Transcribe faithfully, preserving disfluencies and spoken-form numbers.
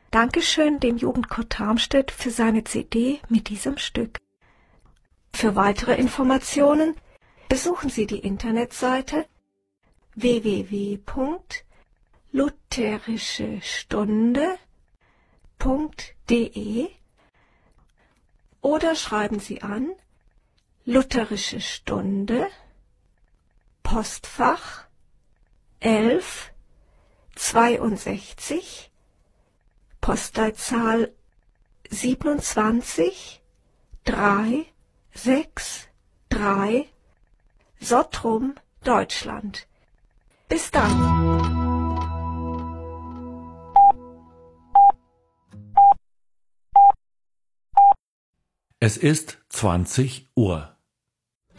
Dankeschön dem Jugendchor Tarmstedt für seine C D mit diesem Stück. Für weitere Informationen besuchen Sie die Internetseite w w w punkt lutherische stunde punkt de oder schreiben Sie an Lutherische Stunde, Postfach elf zweiundsechzig, Postleitzahl siebenundzwanzig dreihundertdrei, Sottrum, Deutschland. Bis dann! Es ist zwanzig Uhr.